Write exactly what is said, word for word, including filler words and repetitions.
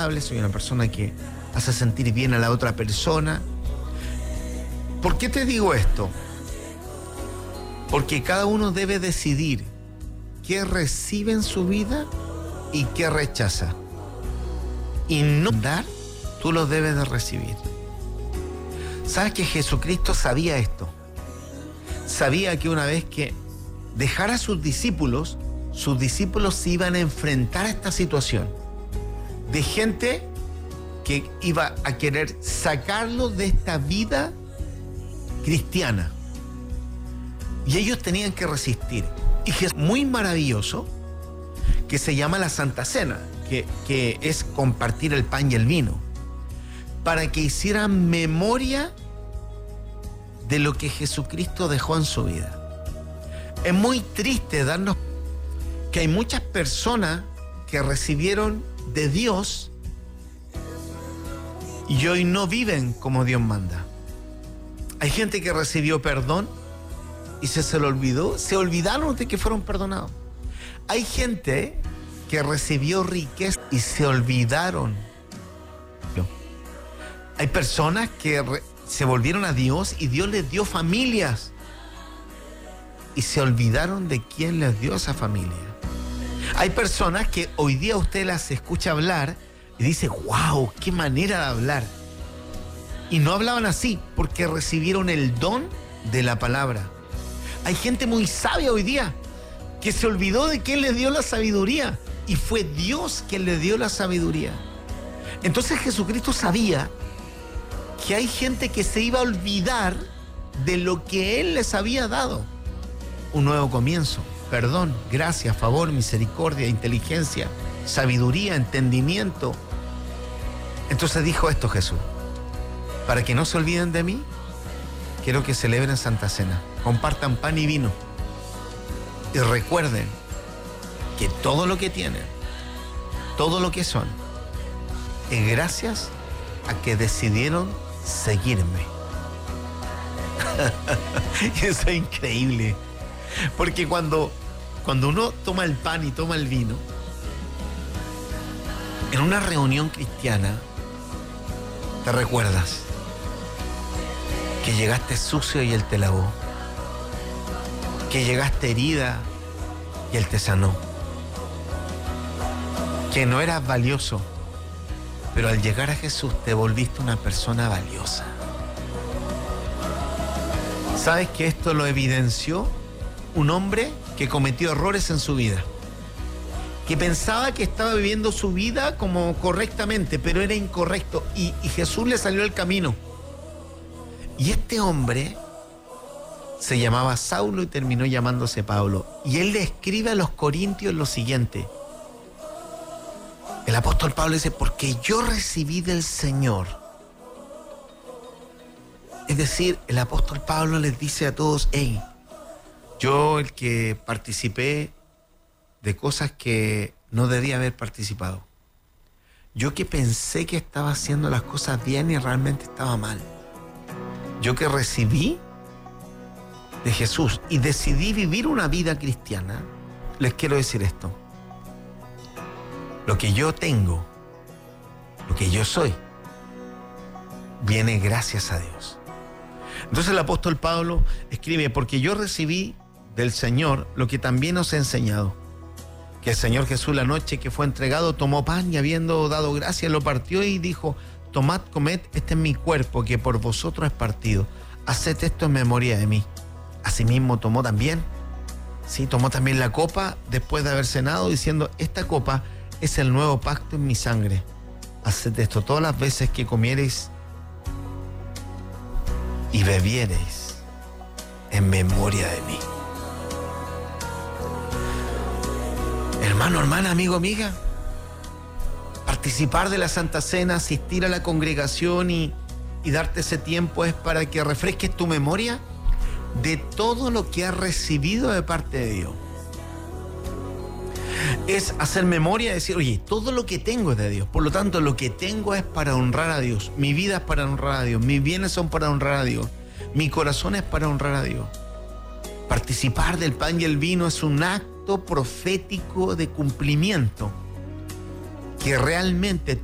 agradable, soy una persona que hace sentir bien a la otra persona. ¿Por qué te digo esto? Porque cada uno debe decidir qué recibe en su vida y qué rechaza. Y no dar, tú lo debes de recibir. ¿Sabes que Jesucristo sabía esto? Sabía que una vez que dejara a sus discípulos, sus discípulos se iban a enfrentar a esta situación de gente que iba a querer sacarlo de esta vida cristiana. Y ellos tenían que resistir. Y es muy maravilloso que se llama la Santa Cena, que, que es compartir el pan y el vino, para que hicieran memoria de lo que Jesucristo dejó en su vida. Es muy triste darnos que hay muchas personas que recibieron de Dios y hoy no viven como Dios manda. Hay gente que recibió perdón y se, se lo olvidó, se olvidaron de que fueron perdonados. Hay gente que recibió riqueza y se olvidaron. Hay personas que re, se volvieron a Dios y Dios les dio familias y se olvidaron de quién les dio esa familia. Hay personas que hoy día usted las escucha hablar y dice, wow, qué manera de hablar. Y no hablaban así porque recibieron el don de la palabra. Hay gente muy sabia hoy día que se olvidó de quién les dio la sabiduría y fue Dios quien les dio la sabiduría. Entonces Jesucristo sabía que hay gente que se iba a olvidar de lo que Él les había dado. Un nuevo comienzo, perdón, gracia, favor, misericordia, inteligencia, sabiduría, entendimiento. Entonces dijo esto Jesús: para que no se olviden de mí, quiero que celebren Santa Cena, compartan pan y vino y recuerden que todo lo que tienen, todo lo que son, es gracias a que decidieron seguirme. Eso es increíble, porque cuando, cuando uno toma el pan y toma el vino en una reunión cristiana, te recuerdas que llegaste sucio y Él te lavó, que llegaste herida y Él te sanó, que no eras valioso, pero al llegar a Jesús te volviste una persona valiosa. ¿Sabes que esto lo evidenció un hombre que cometió errores en su vida? Que pensaba que estaba viviendo su vida como correctamente, pero era incorrecto. Y, y Jesús le salió al camino. Y este hombre se llamaba Saulo y terminó llamándose Pablo. Y él le escribe a los corintios lo siguiente. El apóstol Pablo dice, porque yo recibí del Señor. Es decir, el apóstol Pablo les dice a todos, hey, yo el que participé de cosas que no debía haber participado. Yo que pensé que estaba haciendo las cosas bien y realmente estaba mal. Yo que recibí de Jesús y decidí vivir una vida cristiana, les quiero decir esto. Lo que yo tengo, lo que yo soy, viene gracias a Dios. Entonces el apóstol Pablo escribe, porque yo recibí del Señor lo que también os he enseñado, que el Señor Jesús la noche que fue entregado tomó pan y habiendo dado gracias lo partió y dijo, tomad, comed, este es mi cuerpo que por vosotros es partido, haced esto en memoria de mí. Asimismo tomó también, sí, tomó también la copa después de haber cenado diciendo, esta copa es el nuevo pacto en mi sangre. Haced esto todas las veces que comiereis y bebiereis en memoria de mí. Hermano, hermana, amigo, amiga, participar de la Santa Cena, asistir a la congregación y, y darte ese tiempo es para que refresques tu memoria de todo lo que has recibido de parte de Dios. Es hacer memoria, decir, oye, todo lo que tengo es de Dios, por lo tanto lo que tengo es para honrar a Dios, mi vida es para honrar a Dios, mis bienes son para honrar a Dios, mi corazón es para honrar a Dios. Participar del pan y el vino es un acto profético de cumplimiento que realmente